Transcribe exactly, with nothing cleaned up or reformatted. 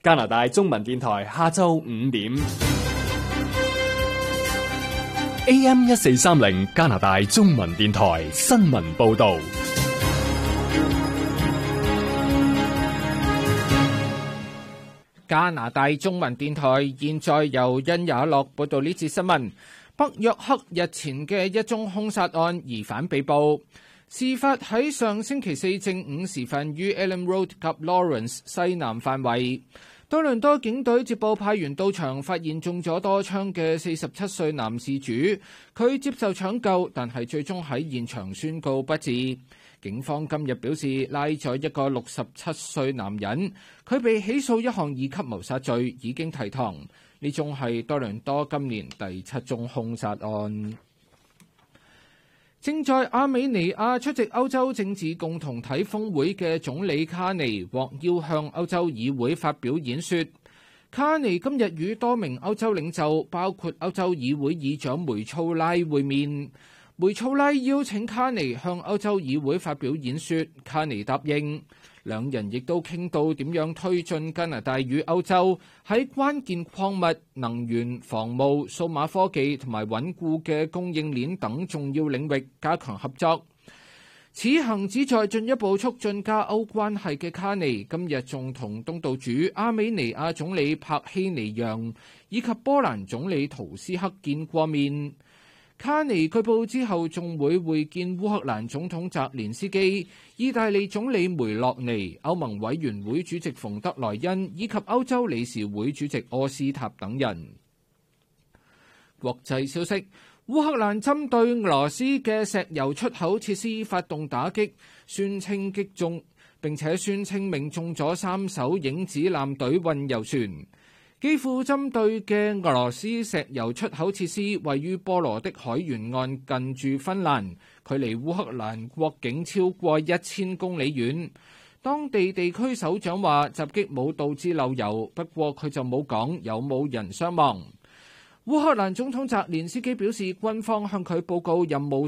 加拿大中文電台下晝五點 A M 一四三零加拿大中文電台新聞報道。 加拿大中文電台現在由殷雅樂報道呢節新聞。北約克日前嘅一宗兇殺案疑犯被捕，事發喺上星期四正午時分於 Allen Road 及 Lawrence 西南範圍。多倫多警隊接報派員到場，發現中咗多槍嘅四十七歲男事主，佢接受搶救，但係最終喺現場宣告不治。警方今日表示拉咗一個六十七歲男人，佢被起訴一項二級謀殺罪，已經提堂。呢宗係多倫多今年第七宗兇殺案。正在亞美尼亞出席歐洲政治共同體峰會嘅總理卡尼獲邀向歐洲議會發表演說。卡尼今日與多名歐洲領袖，包括歐洲議會議長梅措拉會面。梅措拉邀請卡尼向歐洲議會發表演說，卡尼答應。兩人亦都傾到點樣推進加拿大與歐洲喺關鍵礦物、能源、防務、數碼科技同埋穩固嘅供應鏈等重要領域加強合作。此行旨在進一步促進加歐關係嘅卡尼，今日仲同東道主亞美尼亞總理帕希尼揚以及波蘭總理圖斯克見過面。卡尼據報之後仲會會見烏克蘭總統澤連斯基、意大利總理梅洛尼、歐盟委員會主席馮德萊恩以及歐洲理事會主席柯斯塔等人。國際消息：烏克蘭針對俄羅斯嘅石油出口設施發動打擊，宣稱擊中，並且宣稱命中咗三艘影子艦隊運油船。基輔針對嘅俄羅斯石油出口設施位於波羅的海沿岸，近住芬蘭，距離烏克蘭國境超過一千公里遠。當地地區首長話襲擊冇導致漏油，不過佢就冇講有冇人傷亡。烏克蘭總統澤連斯基表示，軍方向佢報告任務